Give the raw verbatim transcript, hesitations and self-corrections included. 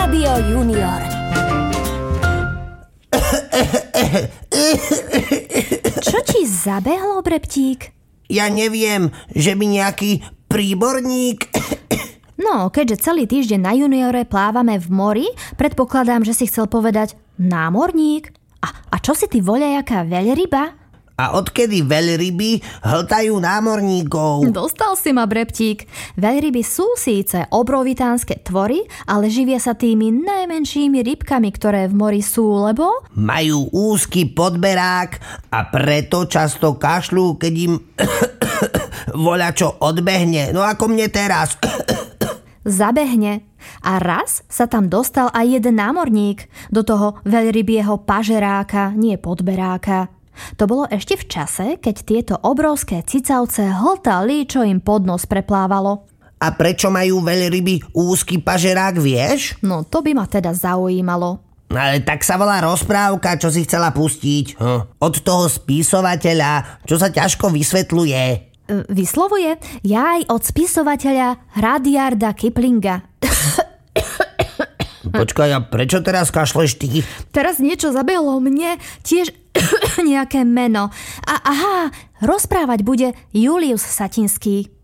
Rádio Junior. Čo ti zabehlo, Breptík? Ja neviem, že by nejaký príborník... No, keďže celý týždeň na Juniore plávame v mori, predpokladám, že si chcel povedať námorník. A, a čo si ty voľajaká veľryba? A odkedy veľryby hltajú námorníkov? Dostal si ma, Breptík. Veľryby sú síce obrovitánske tvory, ale živia sa tými najmenšími rybkami, ktoré v mori sú, lebo... Majú úzky podberák a preto často kašľú, keď im voľačo odbehne. No ako mne teraz... Zabehne. A raz sa tam dostal aj jeden námorník do toho veľrybieho pažeráka, nie podberáka. To bolo ešte v čase, keď tieto obrovské cicavce hltali, čo im pod nos preplávalo. A prečo majú veľryby úzky pažerák, vieš? No to by ma teda zaujímalo. Ale tak sa volá rozprávka, čo si chcela pustiť. Hm. Od toho spisovateľa, čo sa ťažko vysvetľuje. Vyslovuje? Ja aj od spisovateľa Rudyarda Kiplinga. Počkaj, a prečo teraz kašleš ty? Teraz niečo zabehlo mne, tiež nejaké meno. A aha, rozprávať bude Julius Satinský.